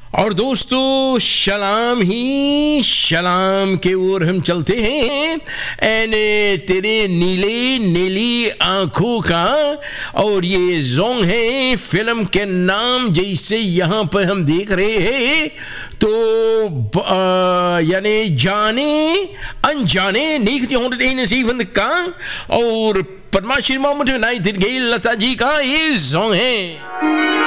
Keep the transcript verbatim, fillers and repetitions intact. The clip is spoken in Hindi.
और दोस्तों सलाम ही सलाम के ओर हम चलते हैं एने तेरे नीले नीली आंखों का। और ये जोंग है फिल्म के नाम, जैसे यहाँ पर हम देख रहे हैं तो यानी जाने अनजाने नहीं होने नसीब का और पद्माश्री मोहम्मद नाइट लता जी का ये जोंग है।